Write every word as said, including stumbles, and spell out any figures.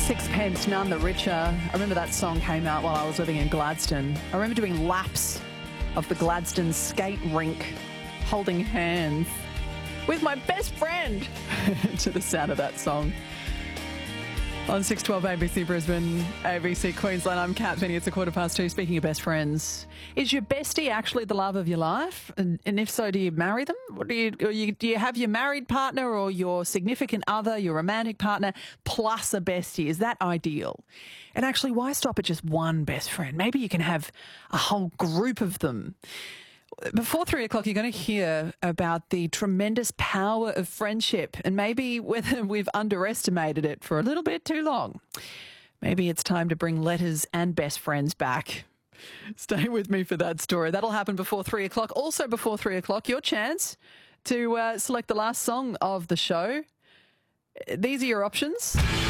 Sixpence, None the Richer. I remember that song came out while I was living in Gladstone. I remember doing laps of the Gladstone skate rink, holding hands with my best friend to the sound of that song. On six twelve A B C Brisbane, A B C Queensland, I'm Kat Finney. It's a quarter past two. Speaking of best friends, is your bestie actually the love of your life? And, and if so, do you marry them? Or do you, or you do you have your married partner or your significant other, your romantic partner, plus a bestie? Is that ideal? And actually, why stop at just one best friend? Maybe you can have a whole group of them. Before three o'clock, you're going to hear about the tremendous power of friendship and maybe whether we've underestimated it for a little bit too long. Maybe it's time to bring letters and best friends back. Stay with me for that story. That'll happen before three o'clock. Also before three o'clock, your chance to uh, select the last song of the show. These are your options.